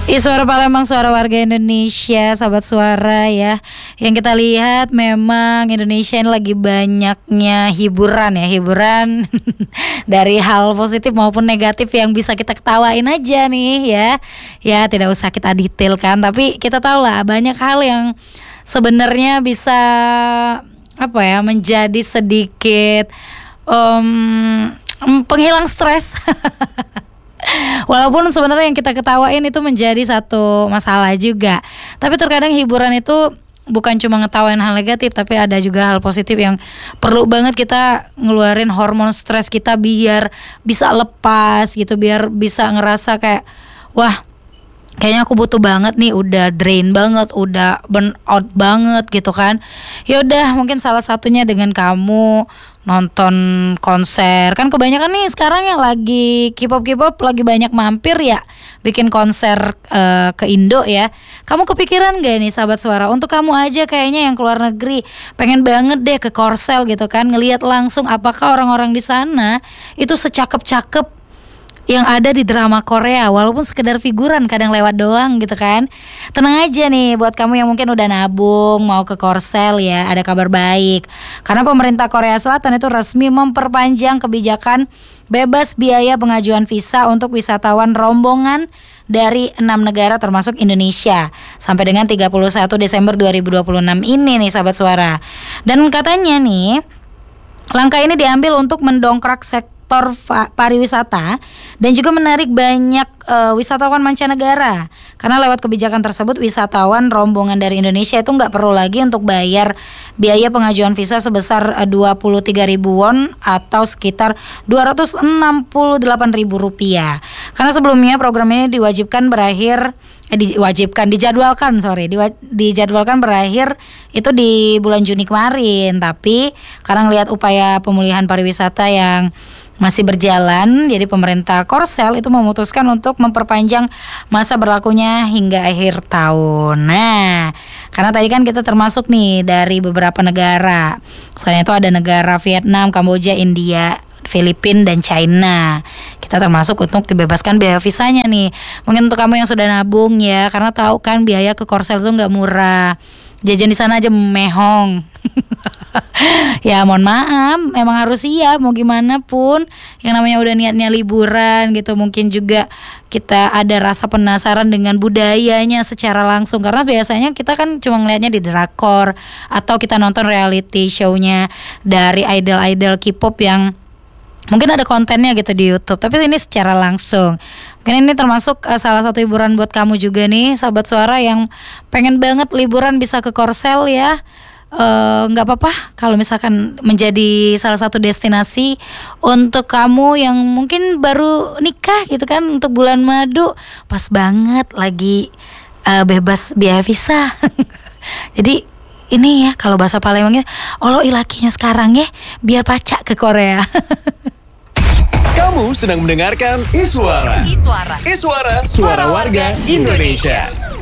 Suara Palembang, suara warga Indonesia, sahabat suara ya. Yang kita lihat memang Indonesia ini lagi banyaknya hiburan ya, hiburan dari hal positif maupun negatif yang bisa kita ketawain aja nih ya. Ya tidak usah kita detailkan, tapi kita tahu lah banyak hal yang sebenarnya bisa apa ya, menjadi sedikit penghilang stres. Walaupun sebenarnya yang kita ketawain itu menjadi satu masalah juga. Tapi terkadang hiburan itu bukan cuma ngetawain hal negatif, tapi ada juga hal positif yang perlu banget kita ngeluarin hormon stres kita biar bisa lepas gitu, biar bisa ngerasa kayak wah, kayaknya aku butuh banget nih, udah drain banget, udah burn out banget gitu kan. Ya udah, mungkin salah satunya dengan kamu nonton konser. Kan kebanyakan nih sekarang yang lagi K-pop lagi banyak mampir ya, bikin konser ke Indo ya. Kamu kepikiran gak nih sahabat suara, untuk kamu aja kayaknya yang keluar negeri pengen banget deh ke Korsel gitu kan, ngelihat langsung apakah orang-orang di sana itu secakep-cakep yang ada di drama Korea, walaupun sekedar figuran kadang lewat doang gitu kan. Tenang aja nih buat kamu yang mungkin udah nabung mau ke Korsel ya, ada kabar baik. Karena pemerintah Korea Selatan itu resmi memperpanjang kebijakan bebas biaya pengajuan visa untuk wisatawan rombongan dari 6 negara termasuk Indonesia sampai dengan 31 Desember 2026 ini nih sahabat suara. Dan katanya nih, langkah ini diambil untuk mendongkrak sektor pariwisata dan juga menarik banyak wisatawan mancanegara. Karena lewat kebijakan tersebut wisatawan rombongan dari Indonesia itu nggak perlu lagi untuk bayar biaya pengajuan visa sebesar 23.000 won atau sekitar 268.000 rupiah. Karena sebelumnya program ini dijadwalkan berakhir itu di bulan Juni kemarin. Tapi karena ngelihat upaya pemulihan pariwisata yang masih berjalan, jadi pemerintah Korsel itu memutuskan untuk memperpanjang masa berlakunya hingga akhir tahun. Nah, karena tadi kan kita termasuk nih dari beberapa negara. Selain itu ada negara Vietnam, Kamboja, India, Filipina dan China. Kita termasuk untuk dibebaskan biaya visanya nih. Mungkin untuk kamu yang sudah nabung ya, karena tahu kan biaya ke Korsel itu nggak murah. Jajan di sana aja mehong. Ya mohon maaf, emang harus siap mau gimana pun. Yang namanya udah niatnya liburan gitu, mungkin juga kita ada rasa penasaran dengan budayanya secara langsung. Karena biasanya kita kan cuma ngelihatnya di drakor atau kita nonton reality show-nya dari idol-idol K-pop yang mungkin ada kontennya gitu di YouTube, tapi ini secara langsung. Mungkin ini termasuk salah satu hiburan buat kamu juga nih sahabat suara yang pengen banget liburan bisa ke Korsel ya. Nggak apa-apa kalau misalkan menjadi salah satu destinasi untuk kamu yang mungkin baru nikah gitu kan, untuk bulan madu pas banget lagi bebas biaya visa. Jadi ini ya kalau bahasa Palembangnya olo ilakinya sekarang ya biar pacak ke Korea. Kamu sedang mendengarkan Iswara. Iswara, suara warga Indonesia.